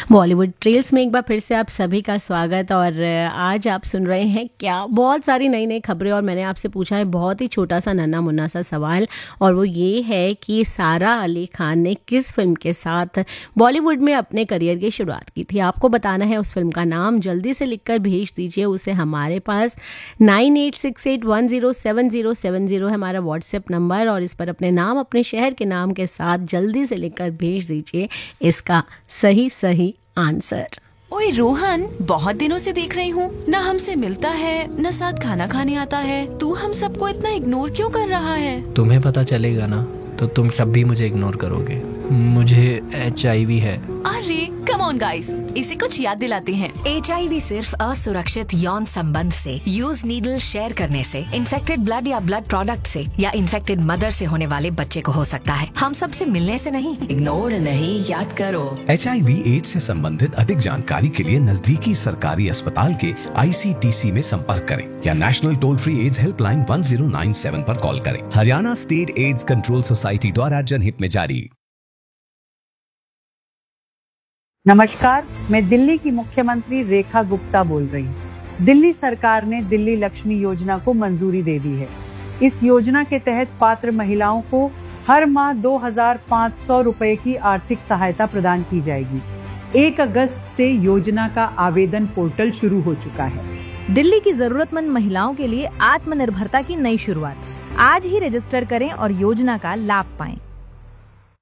Bollywood trails में एक बार फिर से आप सभी का स्वागत। और आज आप सुन रहे हैं क्या बहुत सारी नई नई खबरें। और मैंने आपसे पूछा है बहुत ही छोटा सा नन्हा मुन्ना सा सवाल, और वो ये है कि सारा अली खान ने किस फिल्म के साथ बॉलीवुड में अपने करियर की शुरुआत की थी। आपको बताना है उस फिल्म का नाम। जल्दी से लिखकर भेज दीजिए उसे हमारे पास। 9868107070 है हमारा व्हाट्सएप नंबर, और इस पर अपने नाम अपने शहर के नाम के साथ जल्दी से लिखकर भेज दीजिए इसका सही आंसर। ओए रोहन, बहुत दिनों से देख रही हूँ, न हमसे मिलता है न साथ खाना खाने आता है। तू हम सबको इतना इग्नोर क्यों कर रहा है? तुम्हें पता चलेगा ना तो तुम सब भी मुझे इग्नोर करोगे। मुझे HIV है। अरे कम ऑन गाइस, इसे कुछ याद दिलाते हैं। HIV सिर्फ असुरक्षित यौन संबंध से, यूज नीडल शेयर करने से, इन्फेक्टेड ब्लड या ब्लड प्रोडक्ट से, या इन्फेक्टेड मदर से होने वाले बच्चे को हो सकता है। हम सबसे मिलने से नहीं। इग्नोर नहीं, याद करो। HIV/AIDS से संबंधित अधिक जानकारी के लिए नजदीकी सरकारी अस्पताल के ICTC में संपर्क करें या national toll free ads helpline 1097 पर कॉल करें। Haryana state AIDS control society द्वारा जनहित में जारी। नमस्कार, मैं दिल्ली की मुख्यमंत्री रेखा गुप्ता बोल रही हूँ। दिल्ली सरकार ने दिल्ली लक्ष्मी योजना को मंजूरी दे दी है। इस योजना के तहत पात्र महिलाओं को हर माह 2,500 रुपए की आर्थिक सहायता प्रदान की जाएगी। 1 अगस्त से योजना का आवेदन पोर्टल शुरू हो चुका है। दिल्ली की जरूरतमंद महिलाओं के लिए आत्मनिर्भरता की नई शुरुआत। आज ही रजिस्टर करें और योजना का लाभ पाएं।